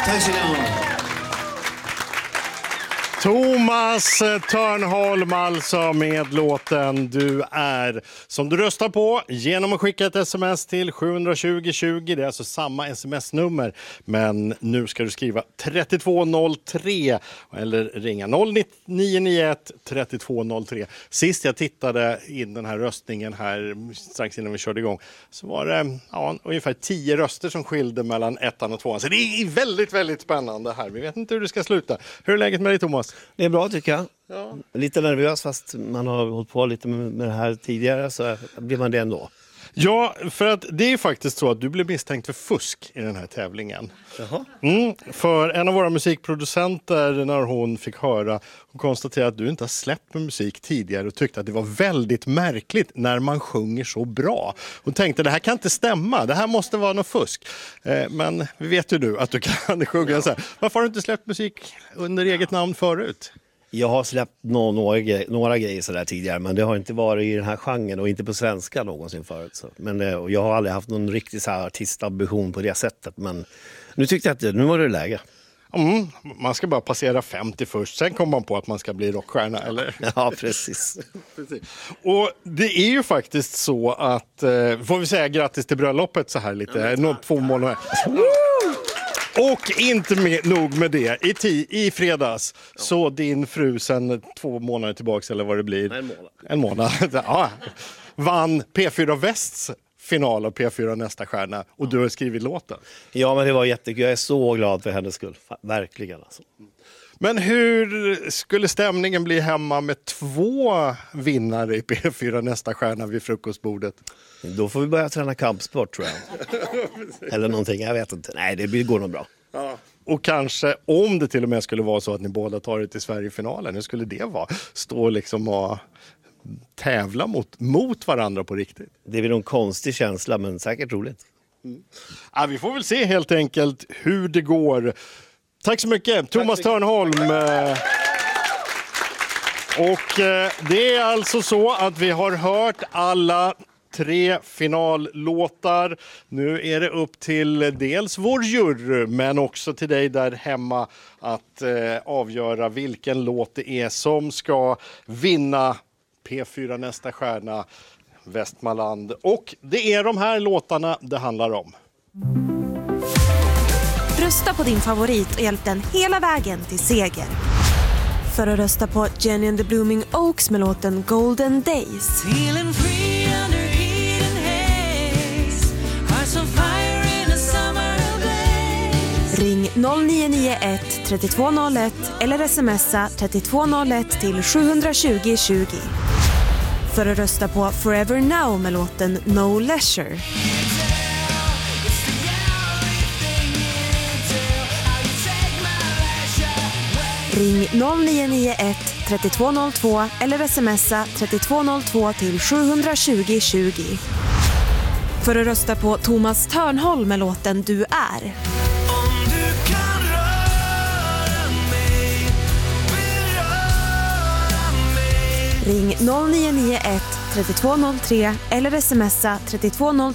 Tack så mycket. Thomas Törnholm alltså med låten Du är, som du röstar på genom att skicka ett sms till 72020. Det är alltså samma sms-nummer, men nu ska du skriva 3203 eller ringa 0991 3203. Sist jag tittade in den här röstningen här strax innan vi körde igång så var det ungefär 10 röster som skilde mellan ettan och tvåan. Så det är väldigt, väldigt spännande här. Vi vet inte hur det ska sluta. Hur är läget med dig, Thomas? Det är bra tycker jag. Ja. Lite nervös fast man har hållit på lite med det här tidigare så blir man det ändå. Ja, för att det är faktiskt så att du blev misstänkt för fusk i den här tävlingen. Jaha. För en av våra musikproducenter, när hon fick höra, hon konstaterade att du inte har släppt med musik tidigare och tyckte att det var väldigt märkligt när man sjunger så bra. Hon tänkte det här kan inte stämma, det här måste vara något fusk. Men vi vet ju nu att du kan sjunga så här. Varför har du inte släppt musik under eget namn förut? Jag har släppt några grejer sådär tidigare, men det har inte varit i den här genren och inte på svenska någonsin förut. Så. Men jag har aldrig haft någon riktig så här artistambition på det sättet, men nu tyckte jag att nu var det läge. Man ska bara passera 50 först, sen kommer man på att man ska bli rockstjärna, eller? Ja, precis. Och det är ju faktiskt så att, får vi säga grattis till bröllopet så här lite, 2 månader. Och inte nog med det, i fredags så din fru sen 2 månader tillbaks eller vad det blir. En månad. Ja, vann P4 Västs final av P4 Nästa stjärna och du har skrivit låten. Ja, men det var jättekul. Jag är så glad för hennes skull. Verkligen alltså. Men hur skulle stämningen bli hemma med 2 vinnare i P4 Nästa stjärna vid frukostbordet? Då får vi börja träna kampsport tror jag. Eller någonting, jag vet inte. Nej, det går nog bra. Ja. Och kanske om det till och med skulle vara så att ni båda tar det till Sverigefinalen, hur skulle det vara? Stå liksom och tävla mot varandra på riktigt. Det är väl en konstig känsla, men säkert roligt. Ja, vi får väl se helt enkelt hur det går. Tack så mycket, Thomas Törnholm. Och det är alltså så att vi har hört alla 3 finallåtar. Nu är det upp till dels vår jury men också till dig där hemma att avgöra vilken låt det är som ska vinna P4 Nästa stjärna Västmanland. Och det är de här låtarna det handlar om. Rösta på din favorit och hjälp den hela vägen till seger. För att rösta på Jenny and the Blooming Oaks med låten Golden Days. Ring 0991 3201 eller smsa 3201 till 72020. För att rösta på Forever Now med låten No Leisure. Ring 0991 3202 eller smsa 3202 till 72020. För att rösta på Thomas Törnholm med låten Du är. Ring 0991 3203 eller smsa 3202